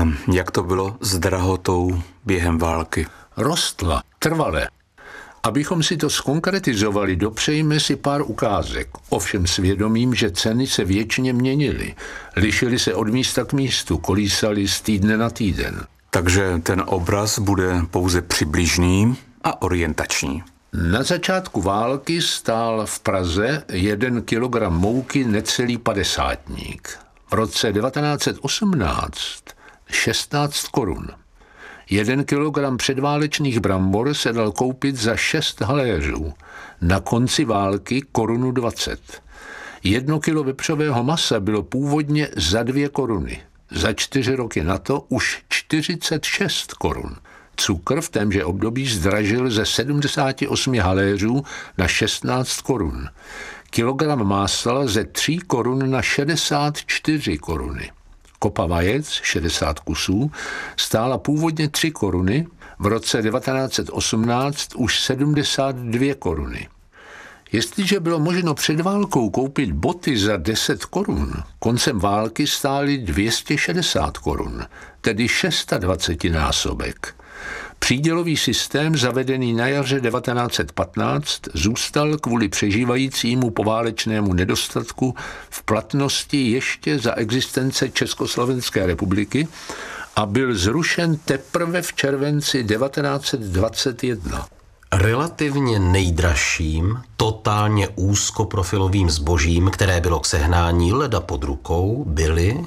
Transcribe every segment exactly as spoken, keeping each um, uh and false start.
jak to bylo s drahotou během války? Rostla trvale. Abychom si to zkonkretizovali, dopřejme si pár ukázek. Ovšem svědomím, že ceny se věčně měnily. Lišily se od místa k místu, kolísaly z týdne na týden. Takže ten obraz bude pouze přibližný a orientační. Na začátku války stál v Praze jeden kilogram mouky necelý padesátník. V roce devatenáct set osmnáct šestnáct korun. Jeden kilogram předválečných brambor se dal koupit za šest haléřů. Na konci války korunu dvacet. Jedno kilo vepřového masa bylo původně za dvě koruny. Za čtyři roky na to už čtyřicet šest korun. Cukr v témže období zdražil ze sedmdesát osm haléřů na šestnáct korun. Kilogram másla ze tří korun na šedesát čtyři koruny. Kopa vajec, šedesát kusů, stála původně tři koruny, v roce devatenáct set osmnáct už sedmdesát dvě koruny. Jestliže bylo možno před válkou koupit boty za deset korun, koncem války stály dvě stě šedesát korun, tedy dvacetišestinásobek. Přídělový systém, zavedený na jaře devatenáct set patnáct, zůstal kvůli přežívajícímu poválečnému nedostatku v platnosti ještě za existence Československé republiky a byl zrušen teprve v červenci devatenáct set dvacet jedna. Relativně nejdražším, totálně úzkoprofilovým zbožím, které bylo k sehnání leda pod rukou, byly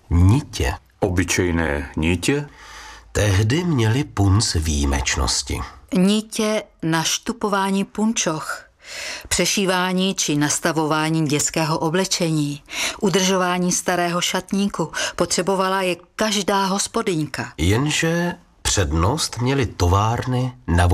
nitě. Obyčejné nitě? Tehdy měli punc výjimečnosti. Nitě na štupování punčoch, přešívání či nastavování dětského oblečení, udržování starého šatníku potřebovala je každá hospodyňka. Jenže přednost měly továrny na